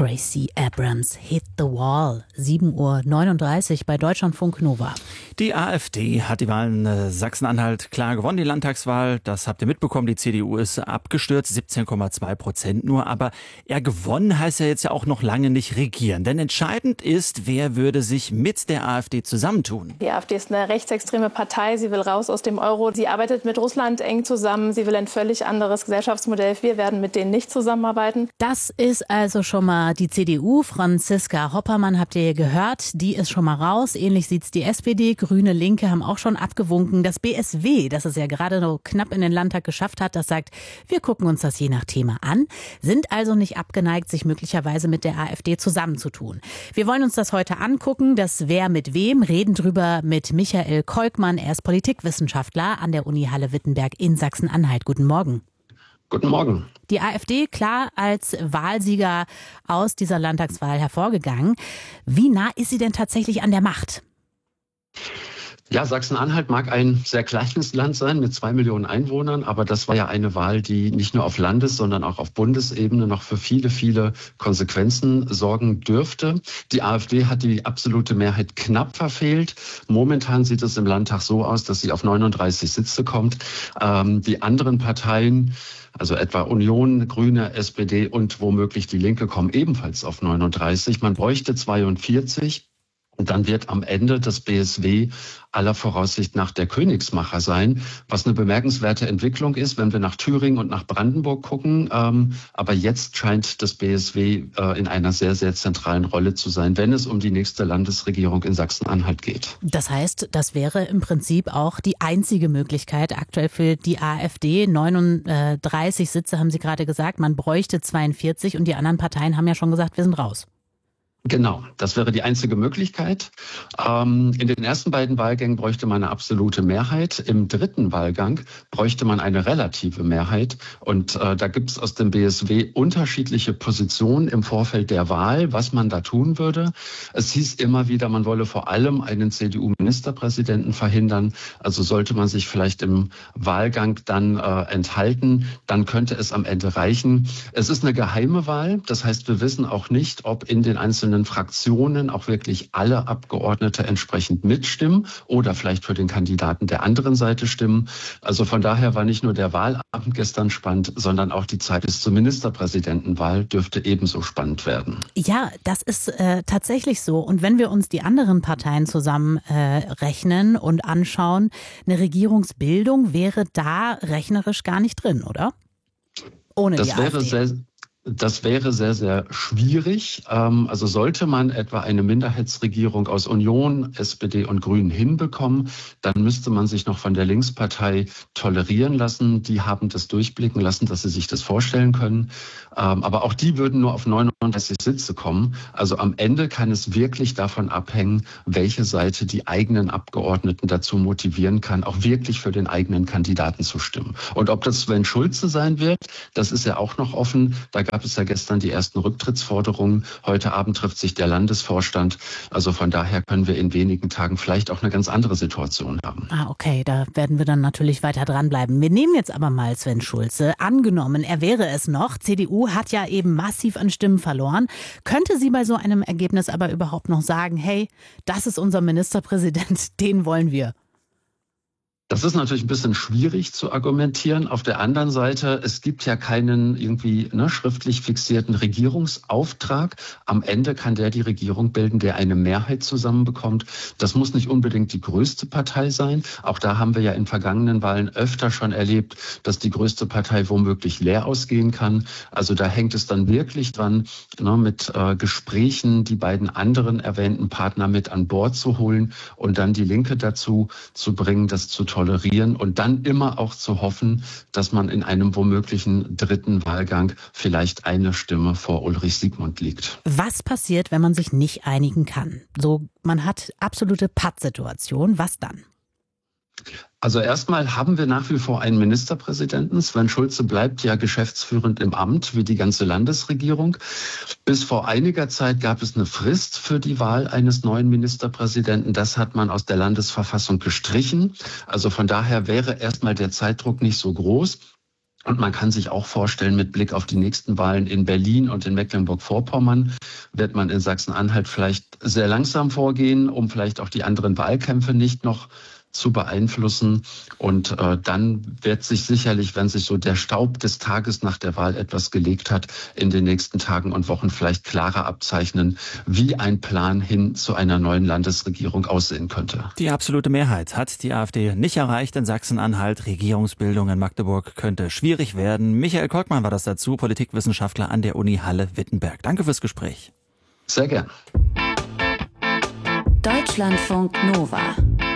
Gracie Abrams, Hit the Wall, 7:39 Uhr bei Deutschlandfunk Nova. Die AfD hat die Wahlen in Sachsen-Anhalt klar gewonnen, die Landtagswahl. Das habt ihr mitbekommen, die CDU ist abgestürzt, 17,2% nur. Aber gewonnen heißt ja jetzt ja auch noch lange nicht regieren. Denn entscheidend ist, wer würde sich mit der AfD zusammentun. Die AfD ist eine rechtsextreme Partei, sie will raus aus dem Euro. Sie arbeitet mit Russland eng zusammen, sie will ein völlig anderes Gesellschaftsmodell. Wir werden mit denen nicht zusammenarbeiten. Das ist also schon mal die CDU. Franziska Hoppermann habt ihr gehört, die ist schon mal raus. Ähnlich sieht's die SPD, Grüne, Linke haben auch schon abgewunken. Das BSW, das es ja gerade noch knapp in den Landtag geschafft hat, das sagt, wir gucken uns das je nach Thema an, sind also nicht abgeneigt, sich möglicherweise mit der AfD zusammenzutun. Wir wollen uns das heute angucken, das Wer mit wem, reden drüber mit Michael Kolkmann. Er ist Politikwissenschaftler an der Uni Halle-Wittenberg in Sachsen-Anhalt. Guten Morgen. Guten Morgen. Die AfD klar als Wahlsieger aus dieser Landtagswahl hervorgegangen. Wie nah ist sie denn tatsächlich an der Macht? Ja, Sachsen-Anhalt mag ein sehr kleines Land sein mit 2 Millionen Einwohnern, aber das war ja eine Wahl, die nicht nur auf Landes-, sondern auch auf Bundesebene noch für viele, viele Konsequenzen sorgen dürfte. Die AfD hat die absolute Mehrheit knapp verfehlt. Momentan sieht es im Landtag so aus, dass sie auf 39 Sitze kommt. Die anderen Parteien, also etwa Union, Grüne, SPD und womöglich die Linke, kommen ebenfalls auf 39. Man bräuchte 42. Und dann wird am Ende das BSW aller Voraussicht nach der Königsmacher sein, was eine bemerkenswerte Entwicklung ist, wenn wir nach Thüringen und nach Brandenburg gucken. Aber jetzt scheint das BSW in einer sehr, sehr zentralen Rolle zu sein, wenn es um die nächste Landesregierung in Sachsen-Anhalt geht. Das heißt, das wäre im Prinzip auch die einzige Möglichkeit aktuell für die AfD. 39 Sitze haben Sie gerade gesagt, man bräuchte 42 und die anderen Parteien haben ja schon gesagt, wir sind raus. Genau, das wäre die einzige Möglichkeit. In den ersten beiden Wahlgängen bräuchte man eine absolute Mehrheit. Im dritten Wahlgang bräuchte man eine relative Mehrheit. Und da gibt es aus dem BSW unterschiedliche Positionen im Vorfeld der Wahl, was man da tun würde. Es hieß immer wieder, man wolle vor allem einen CDU-Ministerpräsidenten verhindern. Also sollte man sich vielleicht im Wahlgang dann enthalten, dann könnte es am Ende reichen. Es ist eine geheime Wahl. Das heißt, wir wissen auch nicht, ob in den einzelnen Fraktionen auch wirklich alle Abgeordnete entsprechend mitstimmen oder vielleicht für den Kandidaten der anderen Seite stimmen. Also von daher war nicht nur der Wahlabend gestern spannend, sondern auch die Zeit bis zur Ministerpräsidentenwahl dürfte ebenso spannend werden. Ja, das ist tatsächlich so. Und wenn wir uns die anderen Parteien zusammen rechnen und anschauen, eine Regierungsbildung wäre da rechnerisch gar nicht drin, oder? Ohne die AfD. Das wäre sehr, sehr schwierig. Also sollte man etwa eine Minderheitsregierung aus Union, SPD und Grünen hinbekommen, dann müsste man sich noch von der Linkspartei tolerieren lassen. Die haben das durchblicken lassen, dass sie sich das vorstellen können. Aber auch die würden nur auf 39 Sitze kommen. Also am Ende kann es wirklich davon abhängen, welche Seite die eigenen Abgeordneten dazu motivieren kann, auch wirklich für den eigenen Kandidaten zu stimmen. Und ob das Sven Schulze sein wird, das ist ja auch noch offen. Da gab es ja gestern die ersten Rücktrittsforderungen. Heute Abend trifft sich der Landesvorstand. Also von daher können wir in wenigen Tagen vielleicht auch eine ganz andere Situation haben. Okay, da werden wir dann natürlich weiter dranbleiben. Wir nehmen jetzt aber mal Sven Schulze. Angenommen, er wäre es noch. CDU hat ja eben massiv an Stimmen verloren. Könnte sie bei so einem Ergebnis aber überhaupt noch sagen, hey, das ist unser Ministerpräsident, den wollen wir? Das ist natürlich ein bisschen schwierig zu argumentieren. Auf der anderen Seite, es gibt ja keinen irgendwie schriftlich fixierten Regierungsauftrag. Am Ende kann der die Regierung bilden, der eine Mehrheit zusammenbekommt. Das muss nicht unbedingt die größte Partei sein. Auch da haben wir ja in vergangenen Wahlen öfter schon erlebt, dass die größte Partei womöglich leer ausgehen kann. Also da hängt es dann wirklich dran, mit Gesprächen die beiden anderen erwähnten Partner mit an Bord zu holen und dann die Linke dazu zu bringen, das zu tolerieren und dann immer auch zu hoffen, dass man in einem womöglichen dritten Wahlgang vielleicht eine Stimme vor Ulrich Siegmund liegt. Was passiert, wenn man sich nicht einigen kann? So, man hat absolute Pattsituation. Was dann? Also erstmal haben wir nach wie vor einen Ministerpräsidenten. Sven Schulze bleibt ja geschäftsführend im Amt, wie die ganze Landesregierung. Bis vor einiger Zeit gab es eine Frist für die Wahl eines neuen Ministerpräsidenten. Das hat man aus der Landesverfassung gestrichen. Also von daher wäre erstmal der Zeitdruck nicht so groß. Und man kann sich auch vorstellen, mit Blick auf die nächsten Wahlen in Berlin und in Mecklenburg-Vorpommern wird man in Sachsen-Anhalt vielleicht sehr langsam vorgehen, um vielleicht auch die anderen Wahlkämpfe nicht noch zu beeinflussen. Und dann wird sich sicherlich, wenn sich so der Staub des Tages nach der Wahl etwas gelegt hat, in den nächsten Tagen und Wochen vielleicht klarer abzeichnen, wie ein Plan hin zu einer neuen Landesregierung aussehen könnte. Die absolute Mehrheit hat die AfD nicht erreicht in Sachsen-Anhalt. Regierungsbildung in Magdeburg könnte schwierig werden. Michael Kolkmann war das dazu, Politikwissenschaftler an der Uni Halle-Wittenberg. Danke fürs Gespräch. Sehr gern. Deutschlandfunk Nova